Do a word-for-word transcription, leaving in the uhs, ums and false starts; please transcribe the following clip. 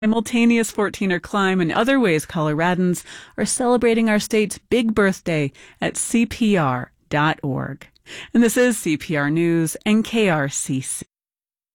Simultaneous fourteener climb and other ways Coloradans are celebrating our state's big birthday at C P R dot org. And this is C P R News and K R C C.